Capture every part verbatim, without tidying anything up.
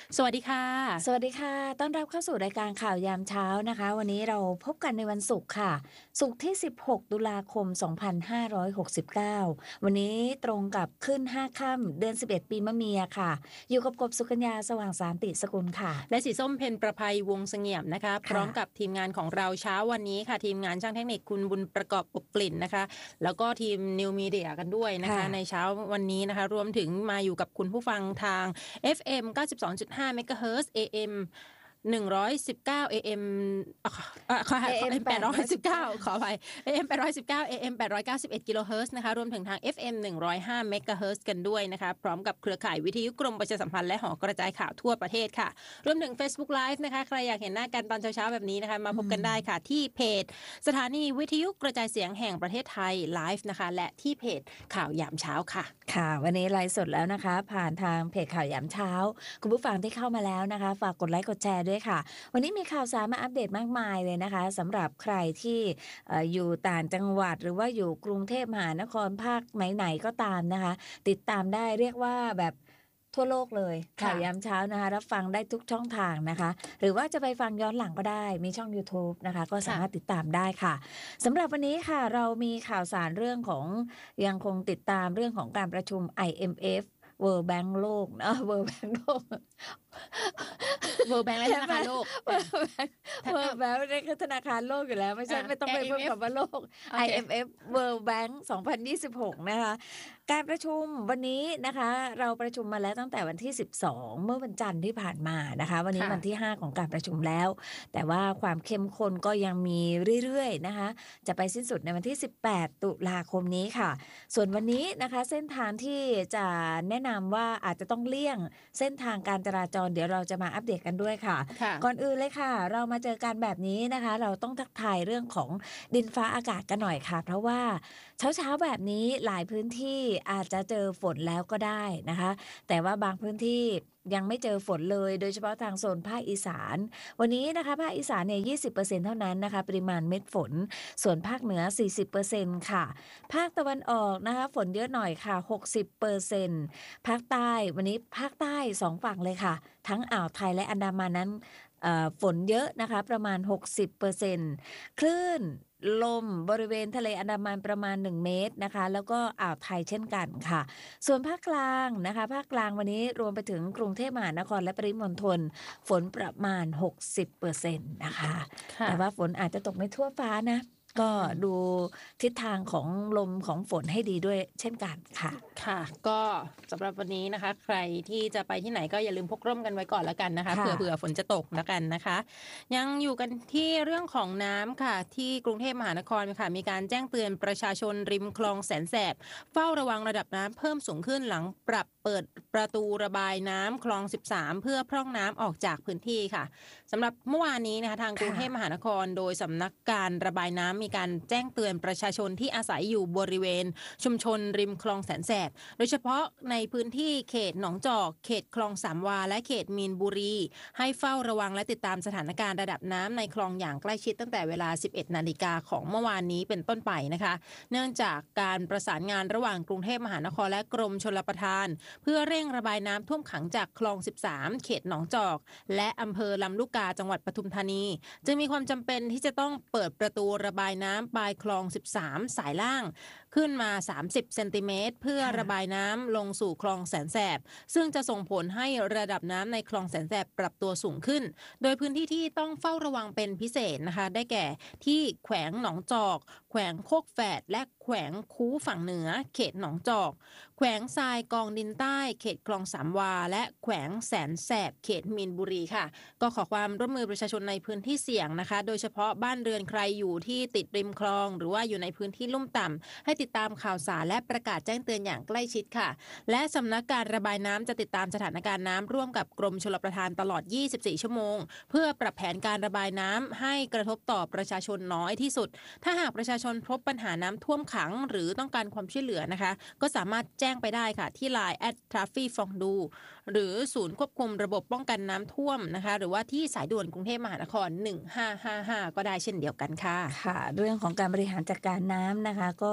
สวัสดีค่ะสวัสดีค่ะต้อนรับเข้าสู่รายการข่าวยามเช้านะคะวันนี้เราพบกันในวันศุกร์ค่ะศุกร์ที่สิบหกตุลาคมสองพันห้าร้อยหกสิบเก้าวันนี้ตรงกับขึ้นห้าค่ำเดือนสิบเอ็ดปีมะเมียค่ะอยู่กับกบสุกัญญาสว่างสานติสกุลค่ะและสีส้มเพ็ญประภัยวงศ์เสงี่ยมนะคะพร้อมกับทีมงานของเราเช้าวันนี้ค่ะทีมงานช่างเทคนิคคุณบุญประกอบอบกลิ่นนะคะแล้วก็ทีมนิวมีเดียกันด้วยนะคะในเช้าวันนี้นะคะรวมถึงมาอยู่กับคุณผู้ฟังทาง เอฟ เอ็ม เก้าสิบสองจุดห้า เมกะเฮิรตซ์ เอ เอ็มหนึ่งร้อยสิบเก้า เอ เอ็ม อ่ะขอเอ เอ็มแปดร้อยสิบเก้าขออภัย เอ เอ็ม แปดร้อยสิบเก้า เอ เอ็ม แปดร้อยเก้าสิบเอ็ดกิโลเฮิรตซ์นะคะรวมถึงทาง เอฟ เอ็ม หนึ่งร้อยห้าเมกะเฮิรตซ์กันด้วยนะคะพร้อมกับเครือข่ายวิทยุกรมประชาสัมพันธ์และหอกระจายข่าวทั่วประเทศค่ะรวมถึง Facebook Live นะคะใครอยากเห็นหน้ากันตอนเช้าๆแบบนี้นะคะมาพบกันได้ค่ะที่เพจสถานีวิทยุกระจายเสียงแห่งประเทศไทยไลฟ์นะคะและที่เพจข่าวยามเช้าค่ะค่ะวันนี้ไลฟ์สดแล้วนะคะผ่านทางเพจข่าวยามเช้าคุณผู้ฟังที่เข้ามาแล้วนะคะฝากกดไลค์กดแชร์ด้วยค่ะวันนี้มีข่าวสารมาอัปเดตมากมายเลยนะคะสำหรับใครที่อยู่ต่างจังหวัดหรือว่าอยู่กรุงเทพมหานครภาคไหนๆก็ตามนะคะติดตามได้เรียกว่าแบบทั่วโลกเลยข่าวยามเช้านะคะรับฟังได้ทุกช่องทางนะคะหรือว่าจะไปฟังย้อนหลังก็ได้มีช่อง YouTube นะคะก็สามารถติดตามได้ค่ะสำหรับวันนี้ค่ะเรามีข่าวสารเรื่องของยังคงติดตามเรื่องของการประชุม ไอ เอ็ม เอฟWorld Bank โลกนะ World Bank โลก World Bank และธนาคารโลก World Bank นี่คือธนาคารโลกอยู่แล้วไม่ใช่ไม่ต้องไปเพิ่มคำว่าโลก ไอ เอ็ม เอฟWorld Bank สองพันยี่สิบหกนะคะการประชุมวันนี้นะคะเราประชุมมาแล้วตั้งแต่วันที่สิบสองเมื่อวันจันทร์ที่ผ่านมานะคะวันนี้วันที่ห้าของการประชุมแล้วแต่ว่าความเข้มข้นก็ยังมีเรื่อยๆนะคะจะไปสิ้นสุดในวันที่สิบแปดตุลาคมนี้ค่ะส่วนวันนี้นะคะเส้นทางที่จะแนะนำว่าอาจจะต้องเลี่ยงเส้นทางการจราจรเดี๋ยวเราจะมาอัปเดตกันด้วยค่ะก่อนอื่นเลยค่ะเรามาเจอกันแบบนี้นะคะเราต้องทักทายเรื่องของดินฟ้าอากาศกันหน่อยค่ะเพราะว่าเช้าๆแบบนี้หลายพื้นที่อาจจะเจอฝนแล้วก็ได้นะคะแต่ว่าบางพื้นที่ยังไม่เจอฝนเลยโดยเฉพาะทางโซนภาคอีสานวันนี้นะคะภาคอีสานเนี่ย ยี่สิบเปอร์เซ็นต์ เท่านั้นนะคะปริมาณเม็ดฝนส่วนภาคเหนือ สี่สิบเปอร์เซ็นต์ ค่ะภาคตะวันออกนะคะฝนเยอะหน่อยค่ะ หกสิบเปอร์เซ็นต์ ภาคใต้วันนี้ภาคใต้สองฝั่งเลยค่ะทั้งอ่าวไทยและอันดามันนั้นฝนเยอะนะคะประมาณ หกสิบเปอร์เซ็นต์ คลื่นลมบริเวณทะเลอันดามันประมาณหนึ่งเมตรนะคะแล้วก็อ่าวไทยเช่นกันค่ะส่วนภาคกลางนะคะภาคกลางวันนี้รวมไปถึงกรุงเทพมหานครและปริมณฑลฝนประมาณ หกสิบเปอร์เซ็นต์ นะคะแต่ว่าฝนอาจจะตกไม่ทั่วฟ้านะก็ดูทิศทางของลมของฝนให้ดีด้วยเช่นกันค่ะค่ะก็สำหรับวันนี้นะคะใครที่จะไปที่ไหนก็อย่าลืมพกร่มกันไว้ก่อนแล้วกันนะคะเผื่อเผื่อฝนจะตกแล้วกันนะคะยังอยู่กันที่เรื่องของน้ำค่ะที่กรุงเทพมหานครค่ะมีการแจ้งเตือนประชาชนริมคลองแสนแสบเฝ้าระวังระดับน้ำเพิ่มสูงขึ้นหลังปรับเปิดประตูระบายน้ำคลองสิบสามเพื่อพร่องน้ำออกจากพื้นที่ค่ะสำหรับเมื่อวานนี้นะคะทางกรุงเทพมหานครโดยสำนักการระบายน้ำมีการแจ้งเตือนประชาชนที่อาศัยอยู่บริเวณชุมชนริมคลองแสนแสบโดยเฉพาะในพื้นที่เขตหนองจอกเขตคลองสามวาและเขตมีนบุรีให้เฝ้าระวังและติดตามสถานการณ์ระดับน้ำในคลองอย่างใกล้ชิดตั้งแต่เวลา สิบเอ็ดนาฬิกาของเมื่อวานนี้เป็นต้นไปนะคะเนื่องจากการประสานงานระหว่างกรุงเทพมหานครและกรมชลประทานเพื่อเร่งระบายน้ำท่วมขังจากคลองสิบสามเขตหนองจอกและอำเภอลำลูกกาจังหวัดปทุมธานีจึงมีความจำเป็นที่จะต้องเปิดประตูระบายน้ำปลายคลองสิบสามสายล่างขึ้นมาสามสิบเซนติเมตรเพื่อระบายน้ำลงสู่คลองแสนแสบซึ่งจะส่งผลให้ระดับน้ำในคลองแสนแสบปรับตัวสูงขึ้นโดยพื้นที่ที่ต้องเฝ้าระวังเป็นพิเศษนะคะได้แก่ที่แขวงหนองจอกแขวงโคกแฝดและแขวงคูฝั่งเหนือเขตหนองจอกแขวงทรายกองดินใต้เขตคลองสามวาและแขวงแสนแสบเขตมีนบุรีค่ะก็ขอความร่วมมือประชาชนในพื้นที่เสี่ยงนะคะโดยเฉพาะบ้านเรือนใครอยู่ที่ติดริมคลองหรือว่าอยู่ในพื้นที่ลุ่มต่ำให้ติดตามข่าวสารและประกาศแจ้งเตือนอย่างใกล้ชิดค่ะและสำนักการระบายน้ำจะติดตามสถานการณ์น้ำร่วมกับกรมชลประทานตลอดยี่สิบสี่ชั่วโมงเพื่อปรับแผนการระบายน้ำให้กระทบต่อประชาชนน้อยที่สุดถ้าหากประชาชนพบปัญหาน้ำท่วมขังหรือต้องการความช่วยเหลือนะคะก็สามารถแจ้งไปได้ค่ะที่ ไลน์ แอท ทราฟฟี่ฟองดู หรือศูนย์ควบคุมระบบป้องกันน้ำท่วมนะคะหรือว่าที่สายด่วนกรุงเทพมหานครหนึ่งห้าห้าห้าก็ได้เช่นเดียวกันค่ะค่ะเรื่องของการบริหารจัดการน้ำนะคะก็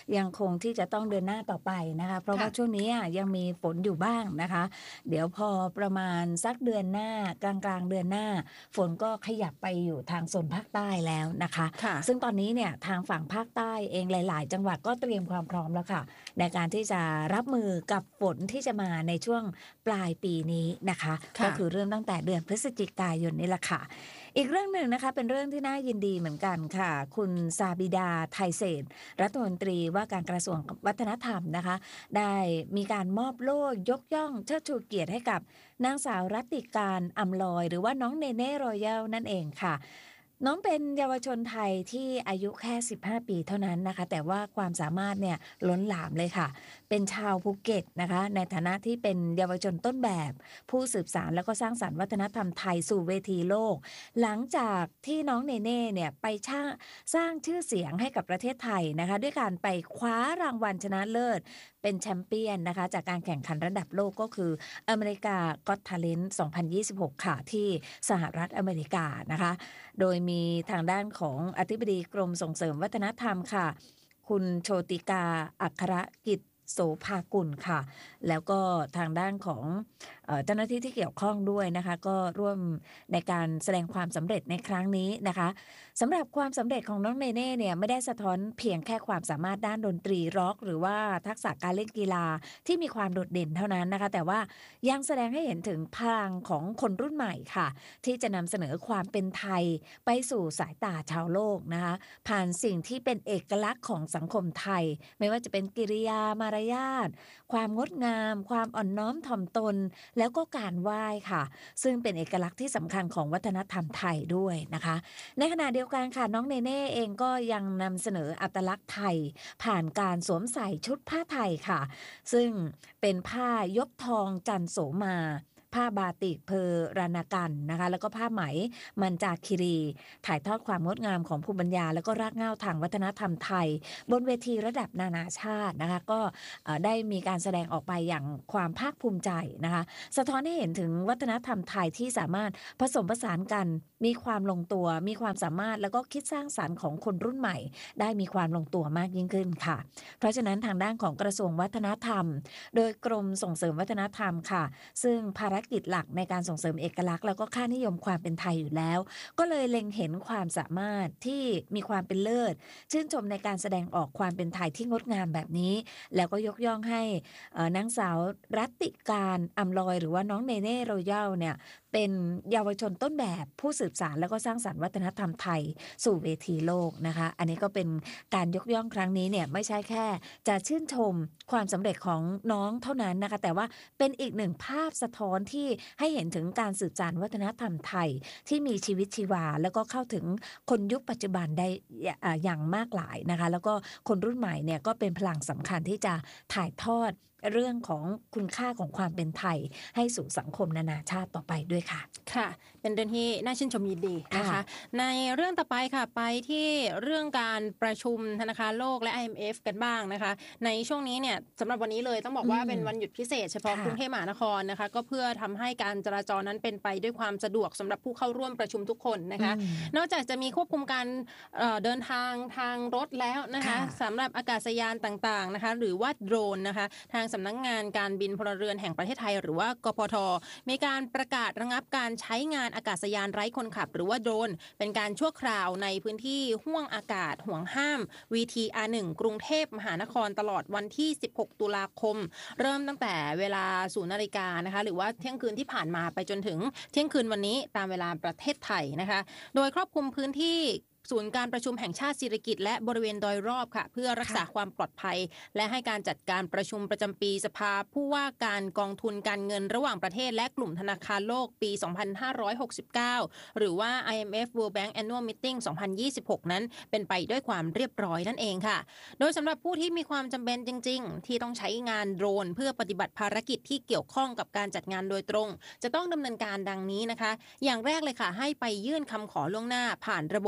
ยังคงที่จะต้องเดินหน้าต่อไปนะคะเพราะว่าช่วงนี้ยังมีฝนอยู่บ้างนะคะเดี๋ยวพอประมาณสักเดือนหน้ากลางกลางเดือนหน้าฝนก็ขยับไปอยู่ทางโซนภาคใต้แล้วนะคะซึ่งตอนนี้เนี่ยทางฝั่งภาคใต้เองหลายๆจังหวัดก็เตรียมความพร้อมแล้วค่ะในการที่จะรับมือกับฝนที่จะมาในช่วงปลายปีนี้นะคะก็คือเริ่มตั้งแต่เดือนพฤศจิกายนนี่แหละค่ะอีกเรื่องหนึ่งนะคะเป็นเรื่องที่น่ายินดีเหมือนกันค่ะคุณซาบิดาไทยเศรษฐ์รัฐมนตรีว่าการกระทรวงวัฒนธรรมนะคะได้มีการมอบโล่ยกย่องเชิดชูเกียรติให้กับนางสาวรัตติการอำลอยหรือว่าน้องเนเน่รอยัลนั่นเองค่ะน้องเป็นเยาวชนไทยที่อายุแค่สิบห้าปีเท่านั้นนะคะแต่ว่าความสามารถเนี่ยล้นหลามเลยค่ะเป็นชาวภูเก็ตนะคะในฐานะที่เป็นเยาวชนต้นแบบผู้สืบสานแล้วก็สร้างสรรค์วัฒนธรรมไทยสู่เวทีโลกหลังจากที่น้องเนเน่เนี่ยไปสร้างชื่อเสียงให้กับประเทศไทยนะคะด้วยการไปคว้ารางวัลชนะเลิศเป็นแชมเปี้ยนนะคะจากการแข่งขันระดับโลกก็คืออเมริกาก็อตทาเลนต์สองพันยี่สิบหกค่ะที่สหรัฐอเมริกานะคะโดยมีทางด้านของอธิบดีกรมส่งเสริมวัฒนธรรมค่ะคุณโชติกาอัครกิจโสภากุลค่ะแล้วก็ทางด้านของเอ่อเจ้าหน้าที่ที่เกี่ยวข้องด้วยนะคะก็ร่วมในการแสดงความสำเร็จในครั้งนี้นะคะสำหรับความสำเร็จของน้องเนเน่เนี่ยไม่ได้สะท้อนเพียงแค่ความสามารถด้านดนตรีร็อกหรือว่าทักษะการเล่นกีฬาที่มีความโดดเด่นเท่านั้นนะคะแต่ว่ายังแสดงให้เห็นถึงพลังของคนรุ่นใหม่ค่ะที่จะนำเสนอความเป็นไทยไปสู่สายตาชาวโลกนะคะผ่านสิ่งที่เป็นเอกลักษณ์ของสังคมไทยไม่ว่าจะเป็นกิริยามารยาทความงดงามความอ่อนน้อมถ่อมตนแล้วก็การไหว้ค่ะซึ่งเป็นเอกลักษณ์ที่สำคัญของวัฒนธรรมไทยด้วยนะคะในขณะเดียวกันค่ะน้องเนเน่เองก็ยังนำเสนออัตลักษณ์ไทยผ่านการสวมใส่ชุดผ้าไทยค่ะซึ่งเป็นผ้ายกทองจันโสมาผ้าบาติกเพอรานากันนะคะแล้วก็ผ้าไหมมันจาคิรีถ่ายทอดความงดงามของภูมิปัญญาแล้วก็รากเหง้าทางวัฒนธรรมไทยบนเวทีระดับนานาชาตินะคะก็ได้มีการแสดงออกไปอย่างความภาคภูมิใจนะคะสะท้อนให้เห็นถึงวัฒนธรรมไทยที่สามารถผสมผสานกันมีความลงตัวมีความสามารถแล้วก็คิดสร้างสรรค์ของคนรุ่นใหม่ได้มีความลงตัวมากยิ่งขึ้นค่ะเพราะฉะนั้นทางด้านของกระทรวงวัฒนธรรมโดยกรมส่งเสริมวัฒนธรรมค่ะซึ่งภารกิจหลักในการส่งเสริมเอกลักษณ์แล้วก็ค่านิยมความเป็นไทยอยู่แล้วก็เลยเล็งเห็นความสามารถที่มีความเป็นเลิศชื่นชมในการแสดงออกความเป็นไทยที่งดงามแบบนี้แล้วก็ยกย่องให้นางสาวรัตติการอำลอยหรือว่าน้องเนเน่รอยัลเนี่ยเป็นเยาวชนต้นแบบผู้สืบสานแล้วก็สร้างสรรค์วัฒนธรรมไทยสู่เวทีโลกนะคะอันนี้ก็เป็นการยกย่องครั้งนี้เนี่ยไม่ใช่แค่จะชื่นชมความสำเร็จของน้องเท่านั้นนะคะแต่ว่าเป็นอีกหนึ่งภาพสะท้อนที่ให้เห็นถึงการสืบสานวัฒนธรรมไทยที่มีชีวิตชีวาแล้วก็เข้าถึงคนยุคปัจจุบันได้อย่างมากหลายนะคะแล้วก็คนรุ่นใหม่เนี่ยก็เป็นพลังสำคัญที่จะถ่ายทอดเรื่องของคุณค่าของความเป็นไทยให้สู่สังคมนานาชาติต่อไปด้วยค่ะค่ะเป็นเรื่องที่น่าชื่นชมยินดีนะคะในเรื่องต่อไปค่ะไปที่เรื่องการประชุมธนาคารโลกและ ไอ เอ็ม เอฟ กันบ้างนะคะในช่วงนี้เนี่ยสำหรับวันนี้เลยต้องบอกว่าเป็นวันหยุดพิเศษเฉพาะกรุงเทพมหานครนะคะก็เพื่อทำให้การจราจรนั้นเป็นไปด้วยความสะดวกสำหรับผู้เข้าร่วมประชุมทุกคนนะคะนอกจากจะมีควบคุมการเดินทางทางรถแล้วนะคะสำหรับอากาศยานต่างๆนะคะหรือว่าโดรนนะคะทางสำนักงานการบินพลเรือนแห่งประเทศไทยหรือว่ากพท.มีการประกาศระงับการใช้งานอากาศยานไร้คนขับหรือว่าโดรนเป็นการชั่วคราวในพื้นที่ห้วงอากาศห่วงห้าม วี ที อาร์ หนึ่ง กรุงเทพมหานครตลอดวันที่สิบหกตุลาคมเริ่มตั้งแต่เวลาศูนย์นาฬิกานะคะหรือว่าเที่ยงคืนที่ผ่านมาไปจนถึงเที่ยงคืนวันนี้ตามเวลาประเทศไทยนะคะโดยครอบคลุมพื้นที่ศูนย์การประชุมแห่งชาติสิริกิติ์และบริเวณโดยรอบค่ะเพื่อรักษาความปลอดภัยและให้การจัดการประชุมประจำปีสภาผู้ว่าการกองทุนการเงินระหว่างประเทศและกลุ่มธนาคารโลกปีสองพันห้าร้อยหกสิบเก้าหรือว่า ไอ เอ็ม เอฟ World Bank Annual Meeting สองพันยี่สิบหกนั้นเป็นไปด้วยความเรียบร้อยนั่นเองค่ะโดยสำหรับผู้ที่มีความจำเป็นจริงๆที่ต้องใช้งานโดรนเพื่อปฏิบัติภารกิจที่เกี่ยวข้องกับการจัดงานโดยตรงจะต้องดำเนินการดังนี้นะคะอย่างแรกเลยค่ะให้ไปยื่นคำขอล่วงหน้าผ่านระบบ ยู เอ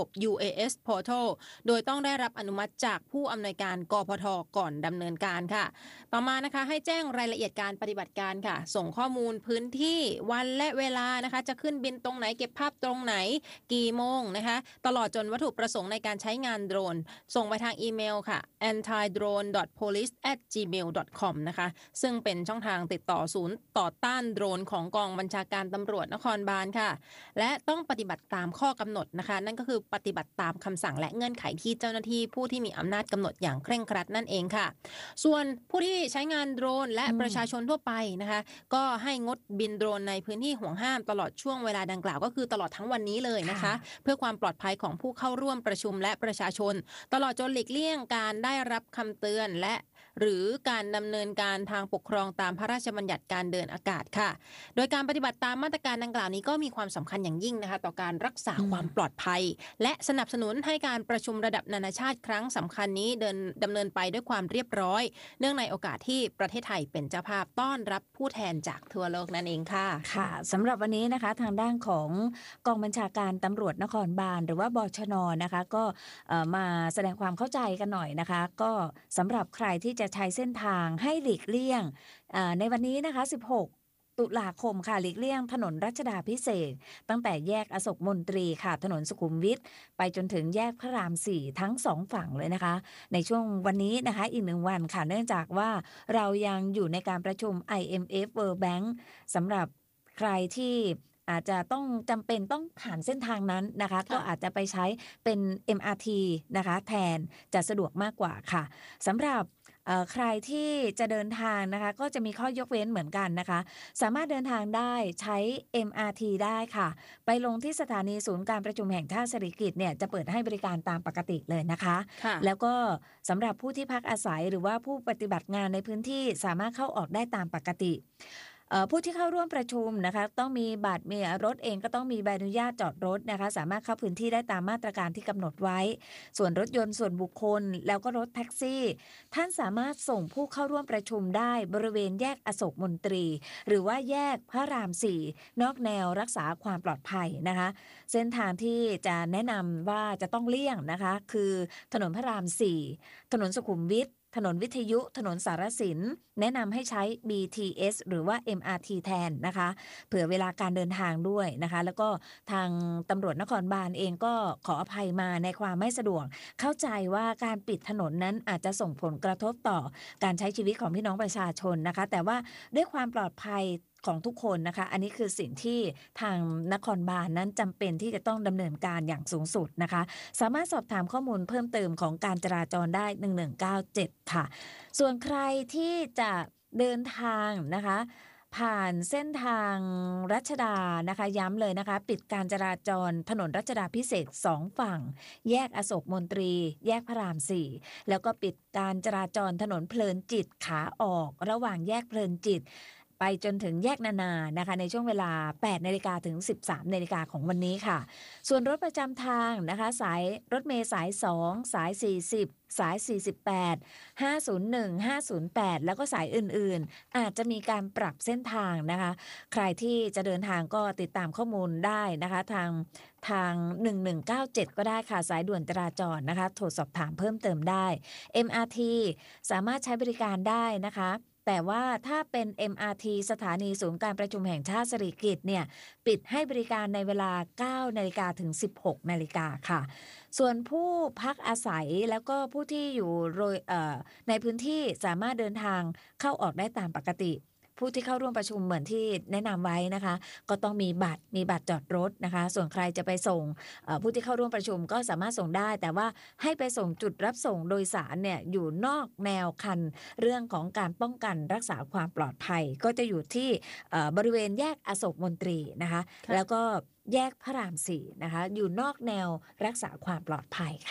เอ เอส Portal โดยต้องได้รับอนุมัติจากผู้อำนวยการกพทก่อนดำเนินการค่ะต่อมานะคะให้แจ้งรายละเอียดการปฏิบัติการค่ะส่งข้อมูลพื้นที่วันและเวลานะคะจะขึ้นบินตรงไหนเก็บภาพตรงไหนกี่โมงนะคะตลอดจนวัตถุประสงค์ในการใช้งานโดรนส่งไปทางอีเมลค่ะ แอนตี้โดรน ดอท โพลิส แอท จีเมล ดอท คอม นะคะซึ่งเป็นช่องทางติดต่อศูนย์ต่อต้านโดรนของกองบัญชาการตำรวจนครบาลค่ะและต้องปฏิบัติตามข้อกำหนดนะคะนั่นก็คือปฏิบัติตามคำสั่งและเงื่อนไขที่เจ้าหน้าที่ผู้ที่มีอำนาจกำหนดอย่างเคร่งครัดนั่นเองค่ะส่วนผู้ที่ใช้งานโดรนและประชาชนทั่วไปนะคะก็ให้งดบินโดรนในพื้นที่ห่วงห้ามตลอดช่วงเวลาดังกล่าวก็คือตลอดทั้งวันนี้เลยนะคะเพื่อความปลอดภัยของผู้เข้าร่วมประชุมและประชาชนตลอดจนหลีกเลี่ยงการได้รับคำเตือนและหรือการดำเนินการทางปกครองตามพระราชบัญญัติการเดินอากาศค่ะโดยการปฏิบัติตามมาตรการดังกล่าวนี้ก็มีความสำคัญอย่างยิ่งนะคะต่อการรักษาความปลอดภัยและสนับสนุนให้การประชุมระดับนานาชาติครั้งสำคัญนี้เดินดำเนินไปด้วยความเรียบร้อยเนื่องในโอกาสที่ประเทศไทยเป็นเจ้าภาพต้อนรับผู้แทนจากทั่วโลกนั่นเองค่ะค่ะสำหรับวันนี้นะคะทางด้านของกองบัญชาการตำรวจนครบาลหรือว่าบชน.นะคะก็มาแสดงความเข้าใจกันหน่อยนะคะก็สำหรับใครที่จะใช้เส้นทางให้หลีกเลี่ยงในวันนี้นะคะสิบหกตุลาคมค่ะหลีกเลี่ยงถนนรัชดาภิเษกตั้งแต่แยกอโศกมนตรีค่ะถนนสุขุมวิทไปจนถึงแยกพระรามสี่ทั้งสองฝั่งเลยนะคะในช่วงวันนี้นะคะอีกหนึ่งวันค่ะเนื่องจากว่าเรายังอยู่ในการประชุม ไอ เอ็ม เอฟ World Bank สำหรับใครที่อาจจะต้องจำเป็นต้องผ่านเส้นทางนั้นนะคะก็อาจจะไปใช้เป็น เอ็ม อาร์ ที นะคะแทนจะสะดวกมากกว่าค่ะสำหรับใครที่จะเดินทางนะคะก็จะมีข้อยกเว้นเหมือนกันนะคะสามารถเดินทางได้ใช้ เอ็ม อาร์ ที ได้ค่ะไปลงที่สถานีศูนย์การประชุมแห่งชาติสิริกิติ์เนี่ยจะเปิดให้บริการตามปกติเลยนะคะแล้วก็สำหรับผู้ที่พักอาศัยหรือว่าผู้ปฏิบัติงานในพื้นที่สามารถเข้าออกได้ตามปกติผู้ที่เข้าร่วมประชุมนะคะต้องมีบัตรมีรถเองก็ต้องมีใบอนุญาตจอดรถนะคะสามารถเข้าพื้นที่ได้ตามมาตรการที่กำหนดไว้ส่วนรถยนต์ส่วนบุคคลแล้วก็รถแท็กซี่ท่านสามารถส่งผู้เข้าร่วมประชุมได้บริเวณแยกอโศกมนตรีหรือว่าแยกพระรามสี่นอกแนวรักษาความปลอดภัยนะคะเส้นทางที่จะแนะนำว่าจะต้องเลี่ยงนะคะคือถนนพระรามสี่ถนนสุขุมวิทถนนวิทยุถนนสารสินแนะนำให้ใช้ บี ที เอส หรือว่า เอ็ม อาร์ ที แทนนะคะเผื่อเวลาการเดินทางด้วยนะคะแล้วก็ทางตำรวจนครบาลเองก็ขออภัยมาในความไม่สะดวกเข้าใจว่าการปิดถนนนั้นอาจจะส่งผลกระทบต่อการใช้ชีวิตของพี่น้องประชาชนนะคะแต่ว่าด้วยความปลอดภัยของทุกคนนะคะอันนี้คือสิ่งที่ทางนครบาลนั้นจำเป็นที่จะต้องดำเนินการอย่างสูงสุดนะคะสามารถสอบถามข้อมูลเพิ่มเติมของการจราจรได้หนึ่งหนึ่งเก้าเจ็ดค่ะส่วนใครที่จะเดินทางนะคะผ่านเส้นทางรัชดานะคะย้ำเลยนะคะปิดการจราจรถนนรัชดาภิเษกสองฝั่งแยกอโศกมนตรีแยกพระรามสี่แล้วก็ปิดการจราจรถนนเพลินจิตขาออกระหว่างแยกเพลินจิตไปจนถึงแยกนานานะคะในช่วงเวลา แปดนาฬิกา ถึง สิบสามนาฬิกาของวันนี้ค่ะส่วนรถประจำทางนะคะสายรถเมล์สายสองสายสี่สิบสายสี่สิบแปด ห้าศูนย์หนึ่ง ห้าศูนย์แปดแล้วก็สายอื่นๆอาจจะมีการปรับเส้นทางนะคะใครที่จะเดินทางก็ติดตามข้อมูลได้นะคะทางทางหนึ่งหนึ่งเก้าเจ็ดก็ได้ค่ะสายด่วนจราจรนะคะโทรสอบถามเพิ่มเติมได้ เอ็ม อาร์ ที สามารถใช้บริการได้นะคะแต่ว่าถ้าเป็น เอ็ม อาร์ ที สถานีศูนย์การประชุมแห่งชาติสิริกิติ์เนี่ยปิดให้บริการในเวลา เก้านาฬิกา ถึง สิบหกนาฬิกาค่ะส่วนผู้พักอาศัยแล้วก็ผู้ที่อยู่โดยในพื้นที่สามารถเดินทางเข้าออกได้ตามปกติผู้ที่เข้าร่วมประชุมเหมือนที่แนะนำไว้นะคะก็ต้องมีบัตรมีบัตรจอดรถนะคะส่วนใครจะไปส่งผู้ที่เข้าร่วมประชุมก็สามารถส่งได้แต่ว่าให้ไปส่งจุดรับส่งโดยสารเนี่ยอยู่นอกแนวคันเรื่องของการป้องกันรักษาความปลอดภัยก็จะอยู่ที่บริเวณแยกอโศกมนตรีนะคะแล้วก็แยกพระรามสี่นะคะอยู่นอกแนวรักษาความปลอดภัยค่ะ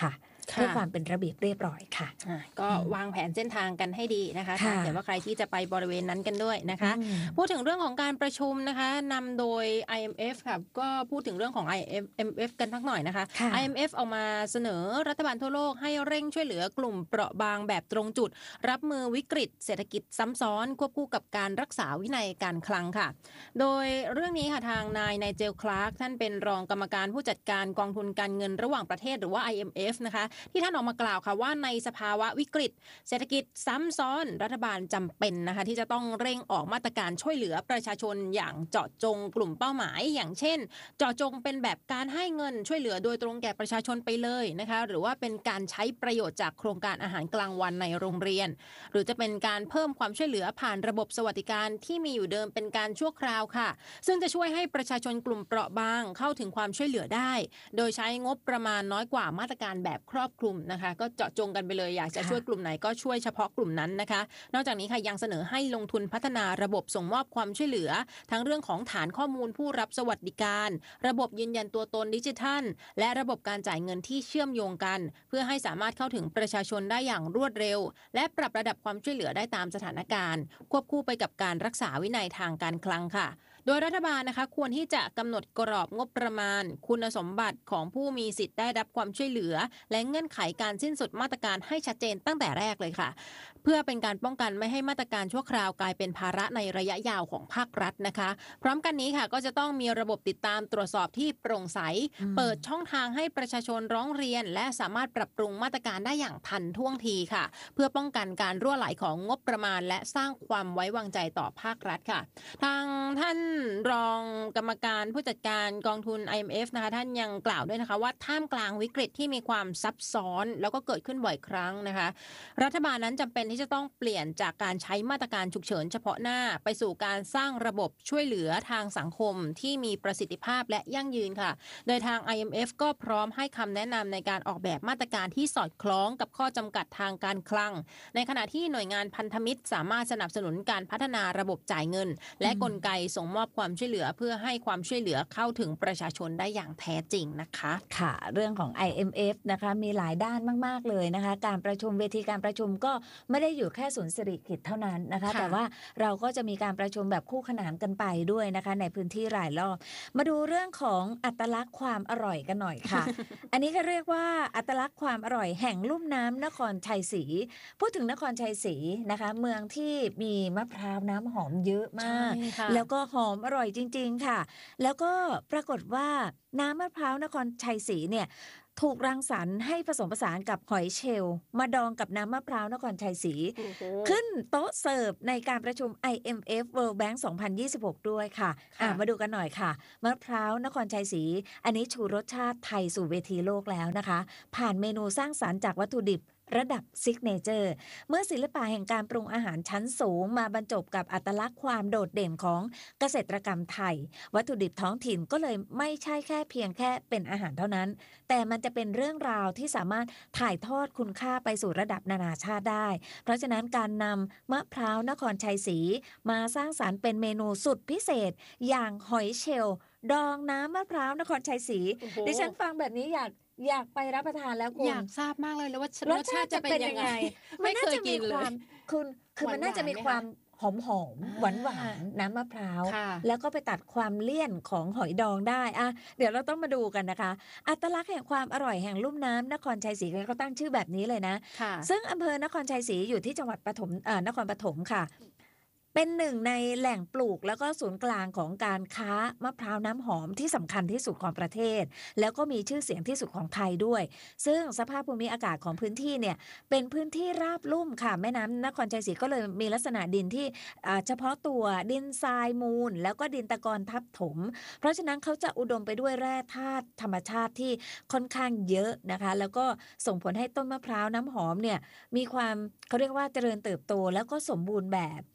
เพื่อความเป็นระเบียบเรียบร้อยค่ะอ่ะก็วางแผนเส้นทางกันให้ดีนะคะค่ะแต่ว่าใครที่จะไปบริเวณนั้นกันด้วยนะคะอืมพูดถึงเรื่องของการประชุมนะคะนำโดย ไอ เอ็ม เอฟ ค่ะก็พูดถึงเรื่องของ ไอ เอ็ม เอฟ กันสักหน่อยนะคะค่ะไอ เอ็ม เอฟ ออกมาเสนอรัฐบาลทั่วโลกให้เร่งช่วยเหลือกลุ่มเปราะบางแบบตรงจุด รับมือวิกฤตเศรษฐกิจซ้ำซ้อนควบคู่กับการรักษาวินัยการคลังค่ะ โดยเรื่องนี้ค่ะทางนายไนเจล คลาร์กท่านเป็นรองกรรมการผู้จัดการกองทุนการเงินระหว่างประเทศหรือว่า ไอ เอ็ม เอฟ นะคะที่ท่านออกมากล่าวค่ะว่าในสภาวะวิกฤตเศรษฐกิจซ้ำซ้อนรัฐบาลจำเป็นนะคะที่จะต้องเร่งออกมาตรการช่วยเหลือประชาชนอย่างเจาะจงกลุ่มเป้าหมายอย่างเช่นเจาะจงเป็นแบบการให้เงินช่วยเหลือโดยตรงแก่ประชาชนไปเลยนะคะหรือว่าเป็นการใช้ประโยชน์จากโครงการอาหารกลางวันในโรงเรียนหรือจะเป็นการเพิ่มความช่วยเหลือผ่านระบบสวัสดิการที่มีอยู่เดิมเป็นการชั่วคราวค่ะซึ่งจะช่วยให้ประชาชนกลุ่มเปราะบางเข้าถึงความช่วยเหลือได้โดยใช้งบประมาณน้อยกว่ามาตรการแบบครอบคลุมนะคะก็เจาะจงกันไปเลยอยากจะช่วยกลุ่มไหนก็ช่วยเฉพาะกลุ่มนั้นนะคะนอกจากนี้ค่ะยังเสนอให้ลงทุนพัฒนาระบบส่งมอบความช่วยเหลือทั้งเรื่องของฐานข้อมูลผู้รับสวัสดิการระบบยืนยันตัวตนดิจิทัลและระบบการจ่ายเงินที่เชื่อมโยงกันเพื่อให้สามารถเข้าถึงประชาชนได้อย่างรวดเร็วและปรับระดับความช่วยเหลือได้ตามสถานการณ์ควบคู่ไปกับการรักษาวินัยทางการคลังค่ะโดยรัฐบาลนะคะควรที่จะกำหนดกรอบงบประมาณคุณสมบัติของผู้มีสิทธิ์ได้รับความช่วยเหลือและเงื่อนไขการสิ้นสุดมาตรการให้ชัดเจนตั้งแต่แรกเลยค่ะเพื่อเป็นการป้องกันไม่ให้มาตรการชั่วคราวกลายเป็นภาระในระยะยาวของภาครัฐนะคะพร้อมกันนี้ค่ะก็จะต้องมีระบบติดตามตรวจสอบที่โปร่งใสเปิดช่องทางให้ประชาชนร้องเรียนและสามารถปรับปรุงมาตรการได้อย่างทันท่วงทีค่ะเพื่อป้องกันการรั่วไหลของงบประมาณและสร้างความไว้วางใจต่อภาครัฐค่ะทางท่านรองกรรมการผู้จัดการกองทุน ไอ เอ็ม เอฟ นะคะท่านยังกล่าวด้วยนะคะว่าท่ามกลางวิกฤตที่มีความซับซ้อนแล้วก็เกิดขึ้นบ่อยครั้งนะคะรัฐบาลนั้นจำเป็นที่จะต้องเปลี่ยนจากการใช้มาตรการฉุกเฉินเฉพาะหน้าไปสู่การสร้างระบบช่วยเหลือทางสังคมที่มีประสิทธิภาพและยั่งยืนค่ะโดยทาง ไอ เอ็ม เอฟ ก็พร้อมให้คำแนะนำในการออกแบบมาตรการที่สอดคล้องกับข้อจำกัดทางการคลังในขณะที่หน่วยงานพันธมิตรสามารถสนับสนุนการพัฒนาระบบจ่ายเงินและกลไกส่งมอบความช่วยเหลือเพื่อให้ความช่วยเหลือเข้าถึงประชาชนได้อย่างแท้จริงนะคะค่ะเรื่องของ ไอ เอ็ม เอฟ นะคะมีหลายด้านมากๆเลยนะคะการประชุมเวทีการประชุมก็ไม่ได้อยู่แค่ศูนย์สิริกิติ์เท่านั้นนะคะแต่ว่าเราก็จะมีการประชุมแบบคู่ขนานกันไปด้วยนะคะในพื้นที่หลายรอบมาดูเรื่องของอัตลักษณ์ความอร่อยกันหน่อยค่ะ อันนี้ก็เรียกว่าอัตลักษณ์ความอร่อยแห่งลุ่มน้ำนครชัยศรีพูดถึงนครชัยศรีนะคะเมืองที่มีมะพร้าวน้ำหอมเยอะมากแล้วก็หอมอร่อยจริงๆค่ะแล้วก็ปรากฏว่าน้ำมะพร้าวนครชัยศรีเนี่ยถูกรังสรรค์ให้ผสมผสานกับหอยเชลล์มาดองกับน้ำมะพร้าวนครชัยศรีขึ้นโต๊ะเสิร์ฟในการประชุม ไอ เอ็ม เอฟ World Bank สองพันยี่สิบหกด้วยค่ะอ่ะมาดูกันหน่อยค่ะมะพร้าวนครชัยศรีอันนี้ชูรสชาติไทยสู่เวทีโลกแล้วนะคะผ่านเมนูสร้างสรรค์จากวัตถุดิบระดับซิกเนเจอร์เมื่อศิลปะแห่งการปรุงอาหารชั้นสูงมาบรรจบกับอัตลักษณ์ความโดดเด่นของเกษตรกรรมไทยวัตถุดิบท้องถิ่นก็เลยไม่ใช่แค่เพียงแค่เป็นอาหารเท่านั้นแต่มันจะเป็นเรื่องราวที่สามารถถ่ายทอดคุณค่าไปสู่ระดับนานาชาติได้เพราะฉะนั้นการนำมะพร้าวนครชัยศรีมาสร้างสรรค์เป็นเมนูสุดพิเศษอย่างหอยเชลล์ดองน้ำมะพร้าวนครชัยศรีดิฉันฟังแบบนี้อยากอยากไปรับประทานแล้วคุณอยากทราบมากเลยแล้วว่ารสชาติจะเป็นยังไงไม่เคยกินเลยคุณคือมันน่าจะมีความหอมหอมหวานหวานน้ำมะพร้าวแล้วก็ไปตัดความเลี่ยนของหอยดองได้อะเดี๋ยวเราต้องมาดูกันนะคะอัตลักษณ์แห่งความอร่อยแห่งลุ่มน้ำนครชัยศรีเขาตั้งชื่อแบบนี้เลยนะซึ่งอำเภอนครชัยศรีอยู่ที่จังหวัดปฐมเอ่อนครปฐมค่ะเป็นหนึ่งในแหล่งปลูกแล้วก็ศูนย์กลางของการค้ามะพร้าวน้ำหอมที่สำคัญที่สุดของประเทศแล้วก็มีชื่อเสียงที่สุดของไทยด้วยซึ่งสภาพภูมิอากาศของพื้นที่เนี่ยเป็นพื้นที่ราบลุ่มค่ะแม่น้ำนครชัยศรีก็เลยมีลักษณะดินที่เฉพาะตัวดินทรายมูลแล้วก็ดินตะกอนทับถมเพราะฉะนั้นเขาจะอุดมไปด้วยแร่ธาตุธรรมชาติที่ค่อนข้างเยอะนะคะแล้วก็ส่งผลให้ต้นมะพร้าวน้ำหอมเนี่ยมีความเขาเรียกว่าเจริญเติบโตแล้วก็สมบูรณ์แบบจนเป็น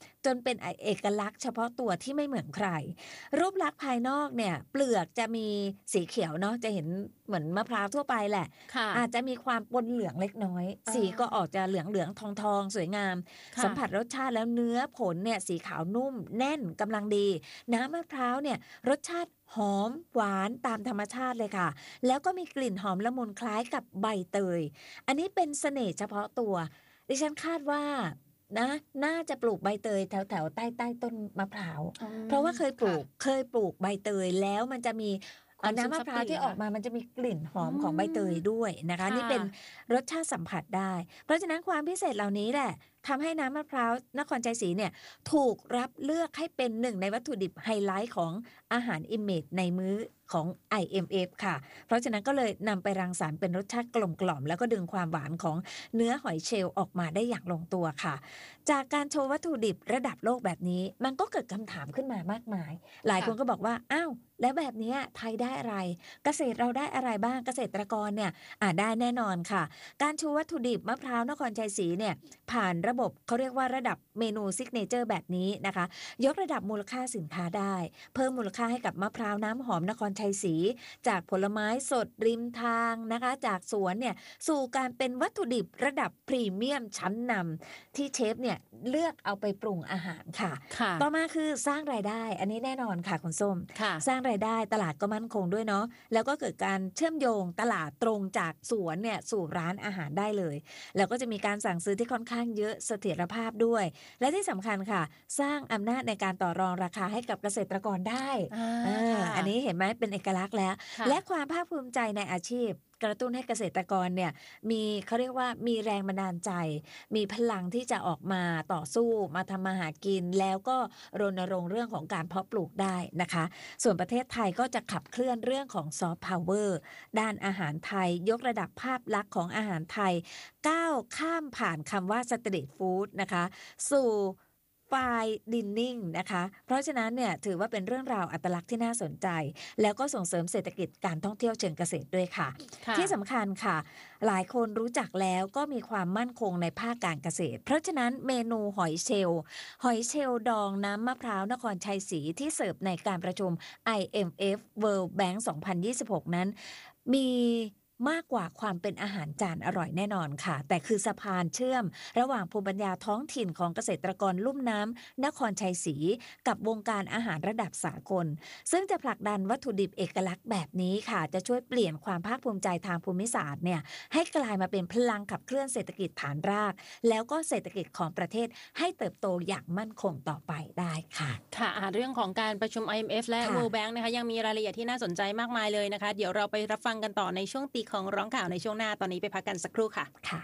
เป็นเอกลักษณ์เฉพาะตัวที่ไม่เหมือนใครรูปลักษณ์ภายนอกเนี่ยเปลือกจะมีสีเขียวเนาะจะเห็นเหมือนมะพร้าวทั่วไปแหละอาจจะมีความปนเหลืองเล็กน้อยสีก็ออกจะเหลืองเหลืองทองทองสวยงามสัมผัสรสชาติแล้วเนื้อผลเนี่ยสีขาวนุ่มแน่นกำลังดีน้ำมะพร้าวเนี่ยรสชาติหอมหวานตามธรรมชาติเลยค่ะแล้วก็มีกลิ่นหอมละมุนคล้ายกับใบเตยอันนี้เป็นเสน่ห์เฉพาะตัวดิฉันคาดว่านะน่าจะปลูกใบเตยแถวแถวใต้ใต้ต้นมะพร้าวเพราะว่าเคยปลูกเคยปลูกใบเตยแล้วมันจะมีน้ำมะพร้าวที่ออกมามันจะมีกลิ่นหอมของใบเตยด้วยนะคะนี่เป็นรสชาติสัมผัสได้เพราะฉะนั้นความพิเศษเหล่านี้แหละทำให้น้ำมะพร้าวนครชัยศรีเนี่ยถูกรับเลือกให้เป็นหนึ่งในวัตถุดิบไฮไลท์ของอาหารอิมเมจในมื้อของ ไอ เอ็ม เอฟ ค่ะเพราะฉะนั้นก็เลยนำไปรังสรรค์เป็นรสชาติกลมกล่อมแล้วก็ดึงความหวานของเนื้อหอยเชลล์ออกมาได้อย่างลงตัวค่ะจากการโชว์วัตถุดิบระดับโลกแบบนี้มันก็เกิดคำถามขึ้นมามากมายหลายคนก็บอกว่าอ้าวแล้วแบบนี้ไทยได้อะไรเกษตรเราได้อะไรบ้างเกษตรกรเนี่ยอ่าได้แน่นอนค่ะการชูวัตถุดิบมะพร้าวนครชัยศรีเนี่ยผ่านระบบเขาเรียกว่าระดับเมนูซิกเนเจอร์แบบนี้นะคะยกระดับมูลค่าสินค้าได้เพิ่มมูลค่าให้กับมะพร้าวน้ำหอมนครชัยศรีจากผลไม้สดริมทางนะคะจากสวนเนี่ยสู่การเป็นวัตถุดิบระดับพรีเมียมชั้นนำที่เชฟเนี่ยเลือกเอาไปปรุงอาหารค่ะต่อมาคือสร้างรายได้อันนี้แน่นอนค่ะคุณส้มสร้างรายได้ตลาดก็มั่นคงด้วยเนาะแล้วก็เกิดการเชื่อมโยงตลาดตรงจากสวนเนี่ยสู่ร้านอาหารได้เลยแล้วก็จะมีการสั่งซื้อที่ค่อนข้างเยอะเสถียรภาพด้วยและที่สำคัญค่ะสร้างอำนาจในการต่อรองราคาให้กับเกษตรกรได้ อ, อันนี้เห็นไหมเป็นเอกลักษณ์แล้วและความภาคภูมิใจในอาชีพกระตุ้นให้เกษตรกรเนี่ยมีเขาเรียกว่ามีแรงบันดาลใจมีพลังที่จะออกมาต่อสู้มาทำมาหากินแล้วก็รณรงค์เรื่องของการเพาะปลูกได้นะคะส่วนประเทศไทยก็จะขับเคลื่อนเรื่องของซอฟต์พาวเวอร์ด้านอาหารไทยยกระดับภาพลักษณ์ของอาหารไทยก้าวข้ามผ่านคำว่าสตรีทฟู้ดนะคะสู่ไฟดินนิ่งนะคะเพราะฉะนั้นเนี่ยถือว่าเป็นเรื่องราวอัตลักษณ์ที่น่าสนใจแล้วก็ส่งเสริมเศรษฐกิจการท่องเที่ยวเชิงเกษตรด้วยค่ะที่สำคัญค่ะหลายคนรู้จักแล้วก็มีความมั่นคงในภาคการเกษตรเพราะฉะนั้นเมนูหอยเชลล์หอยเชลล์ดองน้ำมะพร้าวนครชัยศรีที่เสิร์ฟในการประชุม ไอ เอ็ม เอฟ World Bank สองพันยี่สิบหกนั้นมีมากกว่าความเป็นอาหารจานอร่อยแน่นอนค่ะแต่คือสะพานเชื่อมระหว่างภูมิปัญญาท้องถิ่นของเกษตรกรลุ่มน้ำนครชัยศรีกับวงการอาหารระดับสากลซึ่งจะผลักดันวัตถุดิบเอกลักษณ์แบบนี้ค่ะจะช่วยเปลี่ยนความภาคภูมิใจทางภูมิศาสตร์เนี่ยให้กลายมาเป็นพลังขับเคลื่อนเศรษฐกิจฐานรากแล้วก็เศรษฐกิจของประเทศให้เติบโตอย่างมั่นคงต่อไปได้ค่ะค่ะเรื่องของการประชุม ไอ เอ็ม เอฟ และ World Bank นะคะยังมีรายละเอียดที่น่าสนใจมากมายเลยนะคะเดี๋ยวเราไปรับฟังกันต่อในช่วงตีของร้องข่าวในช่วงหน้าตอนนี้ไปพักกันสักครู่ค่ะค่ะ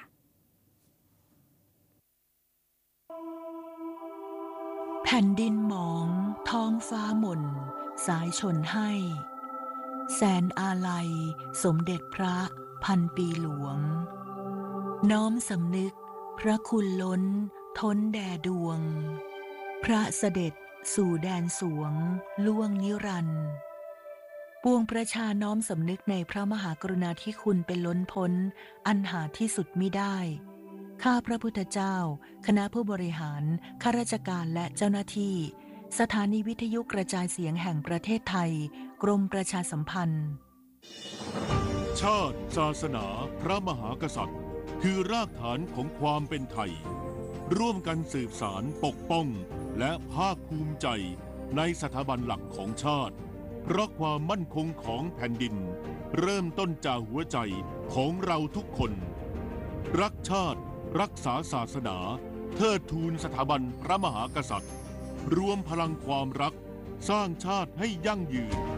แผ่นดินหมองท้องฟ้าหม่นสายชนให้แสนอาลัยสมเด็จพระพันปีหลวงน้อมสำนึกพระคุณล้นท้นแด่ดวงพระเสด็จสู่แดนสวงล่วงนิรันดร์ปวงประชาน้อมสำนึกในพระมหากรุณาธิคุณเป็นล้นพ้นอันหาที่สุดมิได้ข้าพระพุทธเจ้าคณะผู้บริหารข้าราชการและเจ้าหน้าที่สถานีวิทยุกระจายเสียงแห่งประเทศไทยกรมประชาสัมพันธ์ชาติศาสนาพระมหากษัตริย์คือรากฐานของความเป็นไทยร่วมกันสืบสานปกป้องและภาคภูมิใจในสถาบันหลักของชาติเพราะความมั่นคงของแผ่นดินเริ่มต้นจากหัวใจของเราทุกคนรักชาติรักษาศาสนาเทิดทูนสถาบันพระมหากษัตริย์รวมพลังความรักสร้างชาติให้ยั่งยืน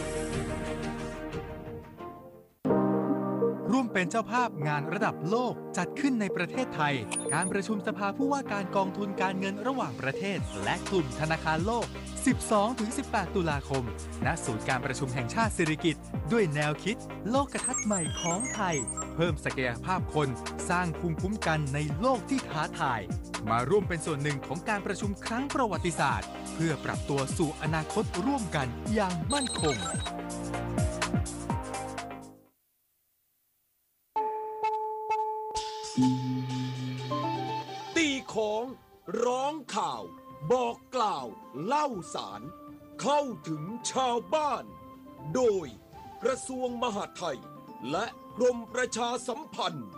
ร่วมเป็นเจ้าภาพงานระดับโลกจัดขึ้นในประเทศไทยการประชุมสภาผู้ว่าการกองทุนการเงินระหว่างประเทศและกลุ่มธนาคารโลก สิบสองถึงสิบแปด ตุลาคมณศูนย์การประชุมแห่งชาติสิริกิติ์ด้วยแนวคิดโลกทัศน์ใหม่ของไทยเพิ่มศักยภาพคนสร้างภูมิคุ้มกันในโลกที่ท้าทายมาร่วมเป็นส่วนหนึ่งของการประชุมครั้งประวัติศาสตร์เพื่อปรับตัวสู่อนาคตร่วมกันอย่างมั่นคงตีของร้องข่าวบอกกล่าวเล่าสารเข้าถึงชาวบ้าน โดยกระทรวงมหาดไทยและกรมประชาสัมพันธ์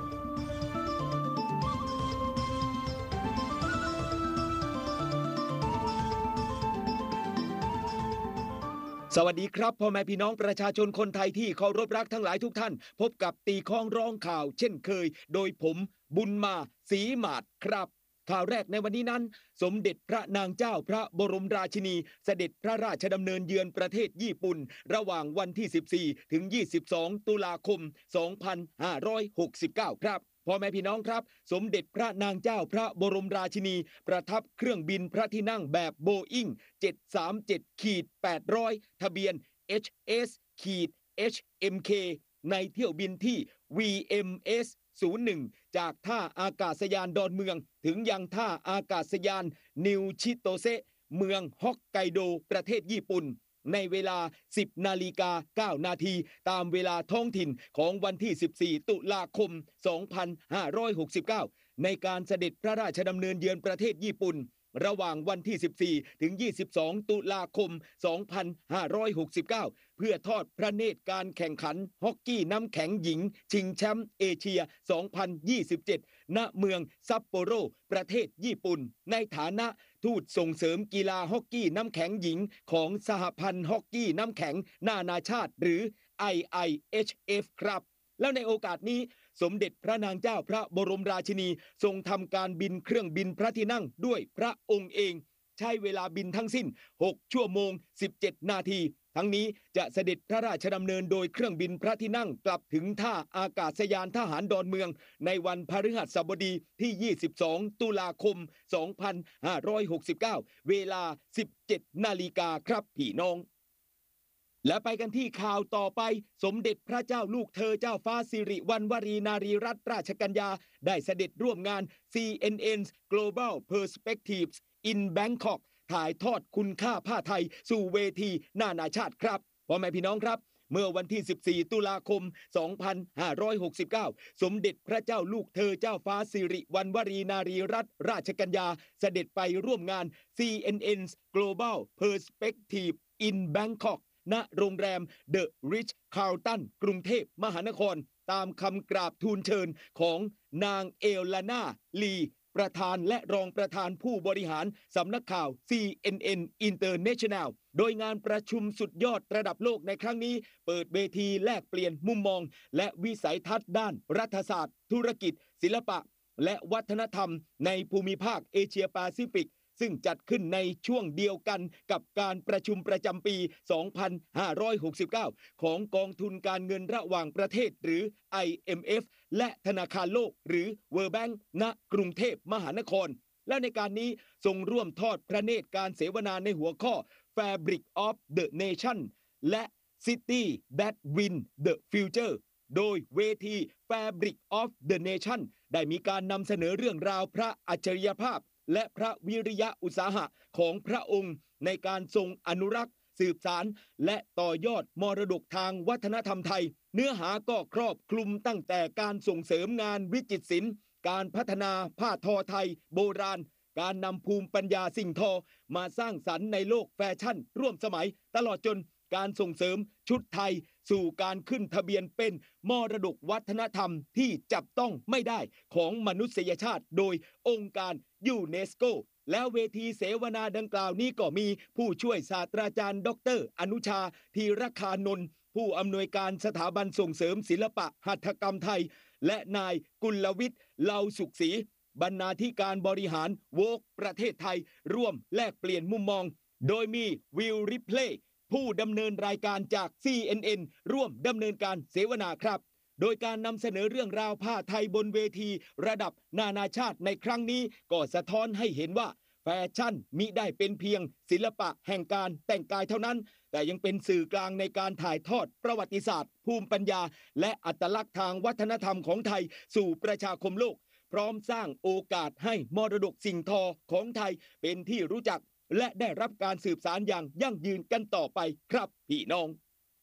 สวัสดีครับพ่อแม่พี่น้องประชาชนคนไทยที่เคารพรักทั้งหลายทุกท่านพบกับตีข้องร้องข่าวเช่นเคยโดยผมบุญมาศรีหมาดครับข่าวแรกในวันนี้นั้นสมเด็จพระนางเจ้าพระบรมราชินีเสด็จพระราชดำเนินเยือนประเทศญี่ปุ่นระหว่างวันที่สิบสี่ถึงยี่สิบสองตุลาคมสองพันห้าร้อยหกสิบเก้าครับพ่อแม่พี่น้องครับสมเด็จพระนางเจ้าพระบรมราชินีประทับเครื่องบินพระที่นั่งแบบโบอิ้งเจ็ดสามเจ็ด แปดร้อยทะเบียน เอช เอส เอช เอ็ม เค ในเที่ยวบินที่ วี เอ็ม เอส ศูนย์หนึ่ง จากท่าอากาศยานดอนเมืองถึงยังท่าอากาศยานนิวชิโตเซะเมืองฮอกไกโดประเทศญี่ปุ่นในเวลา สิบนาฬิกาเก้านาทีตามเวลาท้องถิ่นของวันที่สิบสี่ตุลาคมสองพันห้าร้อยหกสิบเก้าในการเสด็จพระราชดำเนินเยือนประเทศญี่ปุ่นระหว่างวันที่สิบสี่ถึงยี่สิบสองตุลาคมสองพันห้าร้อยหกสิบเก้าเพื่อทอดพระเนตรการแข่งขันฮอกกี้น้ำแข็งหญิงชิงแชมป์เอเชียสองพันยี่สิบเจ็ดณเมืองซัปโปโรประเทศญี่ปุ่นในฐานะทูตส่งเสริมกีฬาฮอกกี้น้ำแข็งหญิงของสหพันธ์ฮอกกี้น้ำแข็งนานาชาติหรือ ไอ ไอ เอช เอฟ ครับแล้วในโอกาสนี้สมเด็จพระนางเจ้าพระบรมราชินีทรงทำการบินเครื่องบินพระที่นั่งด้วยพระองค์เองใช้เวลาบินทั้งสิ้นหกชั่วโมงสิบเจ็ดนาทีทั้งนี้จะเสด็จพระราชดำเนินโดยเครื่องบินพระที่นั่งกลับถึงท่าอากาศยานทหารดอนเมืองในวันพฤหัสบดีที่ยี่สิบสองตุลาคมสองพันห้าร้อยหกสิบเก้าเวลา สิบเจ็ดนาฬิกาครับพี่น้องและไปกันที่ข่าวต่อไปสมเด็จพระเจ้าลูกเธอเจ้าฟ้าสิริวัณวรีนารีรัตนราชกัญญาได้เสด็จร่วมงาน ซี เอ็น เอ็น Global Perspectives in Bangkok ถ่ายทอดคุณค่าผ้าไทยสู่เวทีนานาชาติครับพ่อแม่พี่น้องครับเมื่อวันที่สิบสี่ตุลาคมสองพันห้าร้อยหกสิบเก้าสมเด็จพระเจ้าลูกเธอเจ้าฟ้าสิริวัณวรีนารีรัตนราชกัญญาเสด็จไปร่วมงาน ซี เอ็น เอ็น Global Perspectives in Bangkokณโรงแรม The Ritz Carlton กรุงเทพมหานครตามคำกราบทูลเชิญของนางเอลลานาลีประธานและรองประธานผู้บริหารสำนักข่าว ซี เอ็น เอ็น International โดยงานประชุมสุดยอดระดับโลกในครั้งนี้เปิดเวทีแลกเปลี่ยนมุมมองและวิสัยทัศน์ด้านรัฐศาสตร์ธุรกิจศิลปะและวัฒนธรรมในภูมิภาคเอเชียแปซิฟิกซึ่งจัดขึ้นในช่วงเดียวกันกับการประชุมประจำปี สองพันห้าร้อยหกสิบเก้า ของกองทุนการเงินระหว่างประเทศหรือ ไอ เอ็ม เอฟ และธนาคารโลกหรือ World Bank ณ กรุงเทพมหานครและในการนี้ทรงร่วมทอดพระเนตรการเสวนาในหัวข้อ Fabric of the Nation และ City That Win the Future โดยเวที Fabric of the Nation ได้มีการนำเสนอเรื่องราวพระอัจฉริยภาพและพระวิริยะอุตสาหะของพระองค์ในการทรงอนุรักษ์สืบสารและต่อยอดมรดกทางวัฒนธรรมไทยเนื้อหาก็ครอบคลุมตั้งแต่การส่งเสริมงานวิจิตรศิลป์การพัฒนาผ้าทอไทยโบราณการนำภูมิปัญญาสิ่งทอมาสร้างสรรค์ในโลกแฟชั่นร่วมสมัยตลอดจนการส่งเสริมชุดไทยสู่การขึ้นทะเบียนเป็นมรดกวัฒนธรรมที่จับต้องไม่ได้ของมนุษยชาติโดยองค์การยูเนสโกแล้วเวทีเสวนาดังกล่าวนี้ก็มีผู้ช่วยศาสตราจารย์ดรอนุชาธีรคานนท์ผู้อำนวยการสถาบันส่งเสริมศิลปะหัตถกรรมไทยและนายกุลวิทย์เลาสุขศรีบรรณาธิการบริหารโวกประเทศไทยร่วมแลกเปลี่ยนมุมมองโดยมีวิลริเพลย์ผู้ดำเนินรายการจาก ซี เอ็น เอ็น ร่วมดำเนินการเสวนาครับโดยการนำเสนอเรื่องราวผ้าไทยบนเวทีระดับนานาชาติในครั้งนี้ก็สะท้อนให้เห็นว่าแฟชั่นมิได้เป็นเพียงศิลปะแห่งการแต่งกายเท่านั้นแต่ยังเป็นสื่อกลางในการถ่ายทอดประวัติศาสตร์ภูมิปัญญาและอัตลักษณ์ทางวัฒนธรรมของไทยสู่ประชาคมโลกพร้อมสร้างโอกาสให้มรดกสิ่งทอของไทยเป็นที่รู้จักและได้รับการสืบสานอย่างยั่งยืนกันต่อไปครับพี่น้อง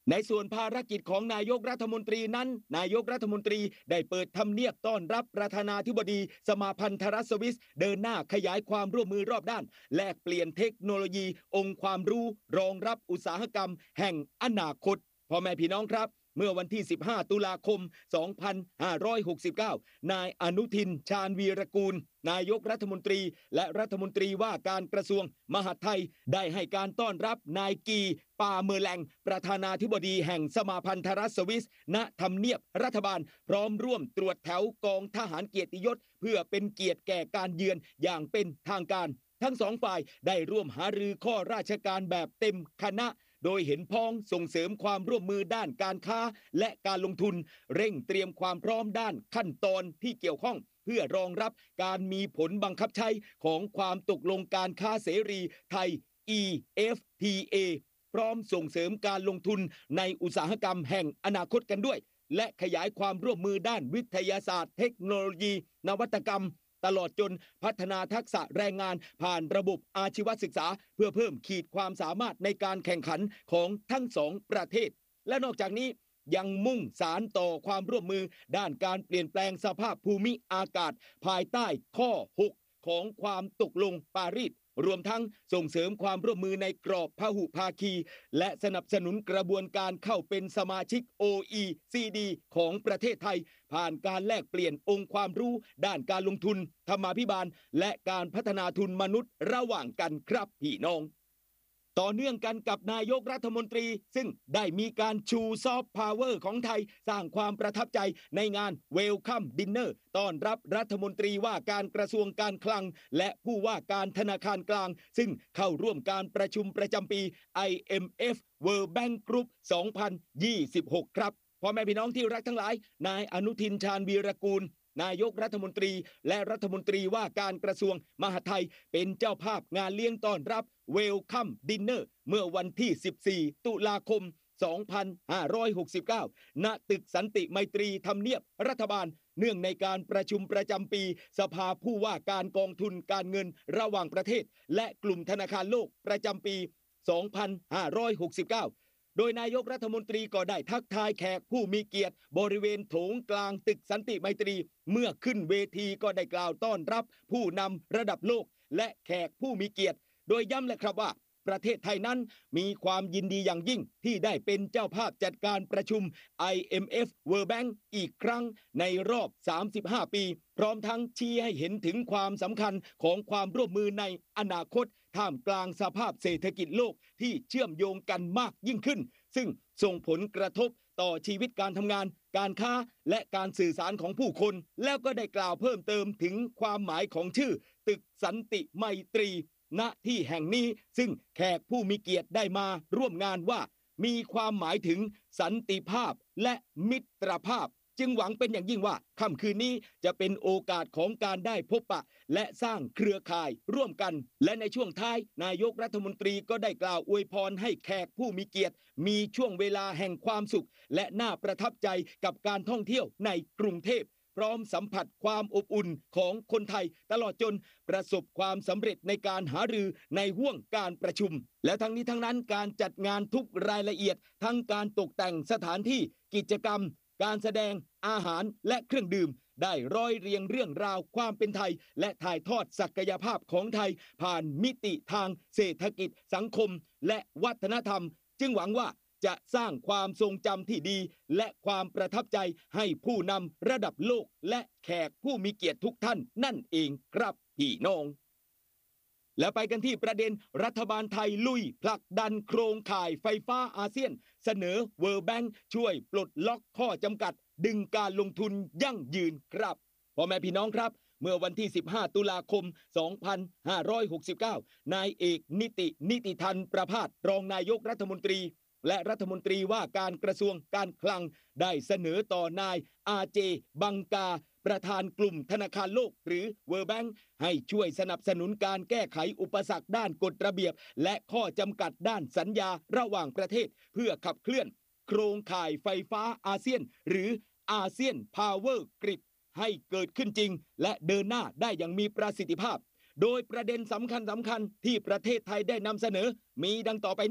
ในส่วนภารกิจของนายกรัฐมนตรีนั้นนายกรัฐมนตรีได้เปิดทำเนียบต้อนรับประธานาธิบดีสมาพันธรัฐสวิสเดินหน้าขยายความร่วมมือรอบด้านแลกเปลี่ยนเทคโนโลยีองค์ความรู้รองรับอุตสาหกรรมแห่งอนาคตพ่อแม่พี่น้องครับเมื่อวันที่สิบห้าตุลาคมสองพันห้าร้อยหกสิบเก้านายอนุทินชาญวีรกูลนายกรัฐมนตรีและรัฐมนตรีว่าการกระทรวงมหาดไทยได้ให้การต้อนรับนายกีปาเมอร์แลงประธานาธิบดีแห่งสมาพันธรัฐสวิสณทำเนียบรัฐบาลพร้อมร่วมตรวจแถวกองทหารเกียรติยศเพื่อเป็นเกียรติแก่การเยือนอย่างเป็นทางการทั้งสองฝ่ายได้ร่วมหารือข้อราชการแบบเต็มคณะโดยเห็นพ้องส่งเสริมความร่วมมือด้านการค้าและการลงทุนเร่งเตรียมความพร้อมด้านขั้นตอนที่เกี่ยวข้องเพื่อรองรับการมีผลบังคับใช้ของความตกลงการค้าเสรีไทย อี เอฟ ที เอ พร้อมส่งเสริมการลงทุนในอุตสาหกรรมแห่งอนาคตกันด้วยและขยายความร่วมมือด้านวิทยาศาสตร์เทคโนโลยีนวัตกรรมตลอดจนพัฒนาทักษะแรงงานผ่านระบบอาชีวศึกษาเพื่อเพิ่มขีดความสามารถในการแข่งขันของทั้งสองประเทศและนอกจากนี้ยังมุ่งสารต่อความร่วมมือด้านการเปลี่ยนแปลงสภาพภูมิอากาศภายใต้ข้อหกของความตกลงปารีสรวมทั้งส่งเสริมความร่วมมือในกรอบพหุภาคีและสนับสนุนกระบวนการเข้าเป็นสมาชิก โอ อี ซี ดี ของประเทศไทยผ่านการแลกเปลี่ยนองค์ความรู้ด้านการลงทุนธรรมาภิบาลและการพัฒนาทุนมนุษย์ระหว่างกันครับพี่น้องต่อเนื่องกันกับนายกรัฐมนตรีซึ่งได้มีการชูซอฟต์พาวเวอร์ของไทยสร้างความประทับใจในงานเวลคัมดินเนอร์ต้อนรับรัฐมนตรีว่าการกระทรวงการคลังและผู้ว่าการธนาคารกลางซึ่งเข้าร่วมการประชุมประจำปี ไอ เอ็ม เอฟ World Bank Group สองพันยี่สิบหกครับพ่อแม่พี่น้องที่รักทั้งหลายนายอนุทินชาญวีรกูลนายกรัฐมนตรีและรัฐมนตรีว่าการกระทรวงมหาดไทยเป็นเจ้าภาพงานเลี้ยงต้อนรับเวลคัมดินเนอร์เมื่อวันที่สิบสี่ตุลาคมสองพันห้าร้อยหกสิบเก้าณตึกสันติไมตรีทำเนียบรัฐบาลเนื่องในการประชุมประจำปีสภาผู้ว่าการกองทุนการเงินระหว่างประเทศและกลุ่มธนาคารโลกประจำปีสองพันห้าร้อยหกสิบเก้าโดยนายกรัฐมนตรีก็ได้ทักทายแขกผู้มีเกียรติบริเวณโถงกลางตึกสันติไมตรีเมื่อขึ้นเวทีก็ได้กล่าวต้อนรับผู้นำระดับโลกและแขกผู้มีเกียรติโดยย้ำเลยครับว่าประเทศไทยนั้นมีความยินดีอย่างยิ่งที่ได้เป็นเจ้าภาพจัดการประชุม ไอ เอ็ม เอฟ World Bank อีกครั้งในรอบสามสิบห้าปีพร้อมทั้งชี้ให้เห็นถึงความสำคัญของความร่วมมือในอนาคตท่ามกลางสภาพเศรษฐกิจโลกที่เชื่อมโยงกันมากยิ่งขึ้นซึ่งส่งผลกระทบต่อชีวิตการทำงานการค้าและการสื่อสารของผู้คนแล้วก็ได้กล่าวเพิ่มเติมถึงความหมายของชื่อตึกสันติไมตรีณที่แห่งนี้ซึ่งแขกผู้มีเกียรติได้มาร่วมงานว่ามีความหมายถึงสันติภาพและมิตรภาพจึงหวังเป็นอย่างยิ่งว่าค่ำคืนนี้จะเป็นโอกาสของการได้พบปะและสร้างเครือข่ายร่วมกันและในช่วงท้ายนายกรัฐมนตรีก็ได้กล่าวอวยพรให้แขกผู้มีเกียรติมีช่วงเวลาแห่งความสุขและน่าประทับใจกับการท่องเที่ยวในกรุงเทพพร้อมสัมผัสความอบอุ่นของคนไทยตลอดจนประสบความสำเร็จในการหารือในห้วงการประชุมและทั้งนี้ทั้งนั้นการจัดงานทุกรายละเอียดทั้งการตกแต่งสถานที่กิจกรรมการแสดงอาหารและเครื่องดื่มได้ร้อยเรียงเรื่องราวความเป็นไทยและถ่ายทอดศักยภาพของไทยผ่านมิติทางเศรษฐกิจสังคมและวัฒนธรรมจึงหวังว่าจะสร้างความทรงจำที่ดีและความประทับใจให้ผู้นำระดับโลกและแขกผู้มีเกียรติทุกท่านนั่นเองครับพี่น้องแล้วไปกันที่ประเด็นรัฐบาลไทยลุยผลักดันโครงข่ายไฟฟ้าอาเซียนเสนอ World Bank ช่วยปลดล็อกข้อจำกัดดึงการลงทุนยั่งยืนครับพ่อแม่พี่น้องครับเมื่อวันที่สิบห้าตุลาคมสองพันห้าร้อยหกสิบเก้านายเอกนิตินิติธันประภาสรองนายกรัฐมนตรีและรัฐมนตรีว่าการกระทรวงการคลังได้เสนอต่อนายอาเจบังกาประธานกลุ่มธนาคารโลกหรือ World Bank ให้ช่วยสนับสนุนการแก้ไขอุปสรรคด้านกฎระเบียบและข้อจำกัดด้านสัญญาระหว่างประเทศเพื่อขับเคลื่อนโครงข่ายไฟฟ้าอาเซียนหรืออาเซียนพาวเวอร์กริดให้เกิดขึ้นจริงและเดินหน้าได้อย่างมีประสิทธิภาพโดยประเด็นสำคัญสำคัญที่ประเทศไทยได้นำเสนอมีดังต่อไปนี้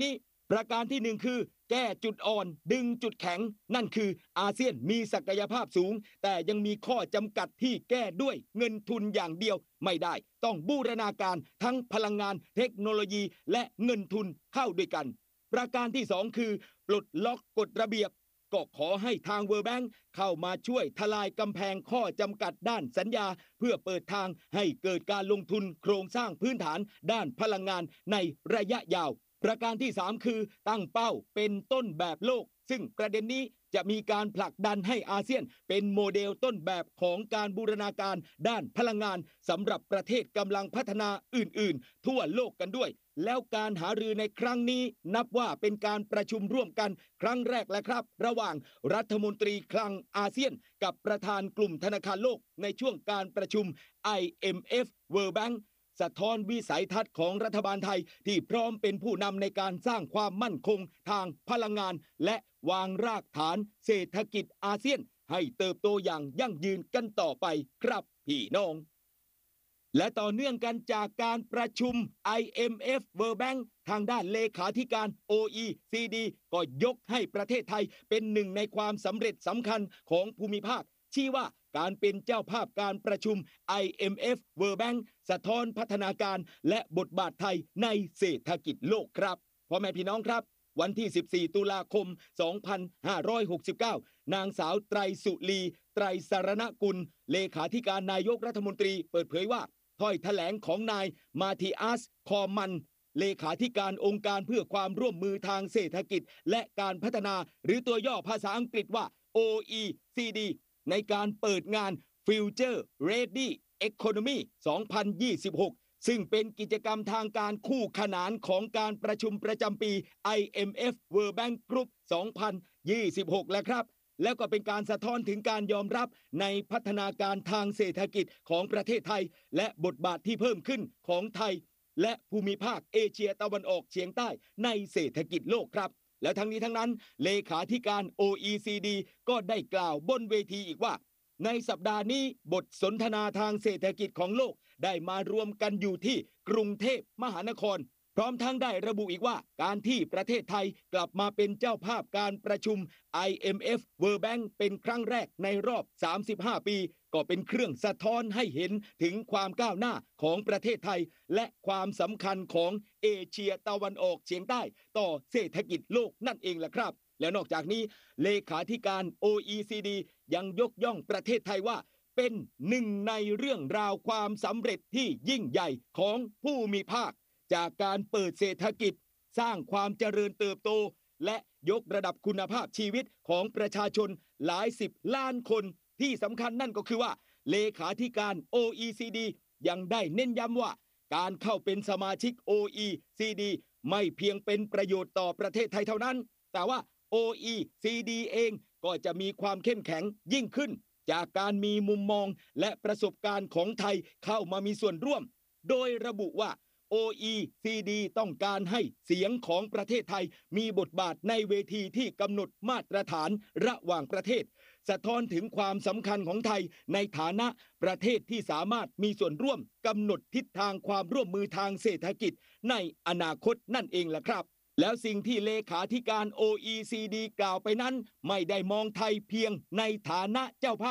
ประการที่หนึ่งคือแก้จุดอ่อนดึงจุดแข็งนั่นคืออาเซียนมีศักยภาพสูงแต่ยังมีข้อจำกัดที่แก้ด้วยเงินทุนอย่างเดียวไม่ได้ต้องบูรณาการทั้งพลังงานเทคโนโลยีและเงินทุนเข้าด้วยกันประการที่สองคือปลดล็อกกฎระเบียบก็ขอให้ทาง World Bank เข้ามาช่วยทลายกำแพงข้อจำกัดด้านสัญญาเพื่อเปิดทางให้เกิดการลงทุนโครงสร้างพื้นฐานด้านพลังงานในระยะยาวประการที่สามคือตั้งเป้าเป็นต้นแบบโลกซึ่งประเด็นนี้จะมีการผลักดันให้อาเซียนเป็นโมเดลต้นแบบของการบูรณาการด้านพลังงานสำหรับประเทศกำลังพัฒนาอื่นๆทั่วโลกกันด้วยแล้วการหารือในครั้งนี้นับว่าเป็นการประชุมร่วมกันครั้งแรกและครับระหว่างรัฐมนตรีคลังอาเซียนกับประธานกลุ่มธนาคารโลกในช่วงการประชุม ไอ เอ็ม เอฟ World Bankสะท้อนวิสัยทัศน์ของรัฐบาลไทยที่พร้อมเป็นผู้นำในการสร้างความมั่นคงทางพลังงานและวางรากฐานเศรษฐกิจอาเซียนให้เติบโตอย่างยั่งยืนกันต่อไปครับพี่น้องและต่อเนื่องกันจากการประชุม ไอ เอ็ม เอฟ World Bank ทางด้านเลขาธิการ โอ อี ซี ดี ก็ยกให้ประเทศไทยเป็นหนึ่งในความสำเร็จสำคัญของภูมิภาคชี้ว่าการเป็นเจ้าภาพการประชุม ไอ เอ็ม เอฟ World Bank สะท้อนพัฒนาการและบทบาทไทยในเศรษฐกิจโลกครับพ่อแม่พี่น้องครับวันที่สิบสี่ตุลาคมสองพันห้าร้อยหกสิบเก้านางสาวไตรสุรีไตรสรณกุลเลขาธิการนายกรัฐมนตรีเปิดเผยว่าถ้อยแถลงของนายมาธิอัสคอมันเลขาธิการองค์การเพื่อความร่วมมือทางเศรษฐกิจและการพัฒนาหรือตัวย่อภาษาอังกฤษว่า โอ อี ซี ดี ในการเปิดงาน Future Ready Economy สองพันยี่สิบหกซึ่งเป็นกิจกรรมทางการคู่ขนานของการประชุมประจำปี ไอ เอ็ม เอฟ World Bank Group สองพันยี่สิบหกแล้วครับแล้วก็เป็นการสะท้อนถึงการยอมรับในพัฒนาการทางเศรษฐกิจของประเทศไทยและบทบาทที่เพิ่มขึ้นของไทยและภูมิภาคเอเชียตะวันออกเฉียงใต้ในเศรษฐกิจโลกครับและทั้งนี้ทั้งนั้นเลขาธิการ โอ อี ซี ดี ก็ได้กล่าวบนเวทีอีกว่าในสัปดาห์นี้บทสนทนาทางเศรษฐกิจของโลกได้มารวมกันอยู่ที่กรุงเทพมหานครพร้อมทั้งได้ระบุอีกว่าการที่ประเทศไทยกลับมาเป็นเจ้าภาพการประชุม ไอ เอ็ม เอฟ World Bank เป็นครั้งแรกในรอบสามสิบห้าปีก็เป็นเครื่องสะท้อนให้เห็นถึงความก้าวหน้าของประเทศไทยและความสำคัญของเอเชียตะวันออกเฉียงใต้ต่อเศรษฐกิจโลกนั่นเองแหละครับแล้วนอกจากนี้เลขาธิการ โอ อี ซี ดี ยังยกย่องประเทศไทยว่าเป็นหนึ่งในเรื่องราวความสำเร็จที่ยิ่งใหญ่ของภูมิภาคจากการเปิดเศรษฐกิจสร้างความเจริญเติบโตและยกระดับคุณภาพชีวิตของประชาชนหลายสิบล้านคนที่สำคัญนั่นก็คือว่าเลขาธิการ โอ อี ซี ดี ยังได้เน้นย้ำว่าการเข้าเป็นสมาชิก โอ อี ซี ดี ไม่เพียงเป็นประโยชน์ต่อประเทศไทยเท่านั้นแต่ว่า โอ อี ซี ดี เองก็จะมีความเข้มแข็งยิ่งขึ้นจากการมีมุมมองและประสบการณ์ของไทยเข้ามามีส่วนร่วมโดยระบุว่า โอ อี ซี ดี ต้องการให้เสียงของประเทศไทยมีบทบาทในเวทีที่กำหนดมาตรฐานระหว่างประเทศสะท้อนถึงความสำคัญของไทยในฐานะประเทศที่สามารถมีส่วนร่วมกำหนดทิศทางความร่วมมือทางเศรษฐกิจในอนาคตนั่นเองแหละครับแล้วสิ่งที่เลขาธิการ โอ อี ซี ดี กล่าวไปนั้นไม่ได้มองไทยเพียงในฐานะเจ้าภาพ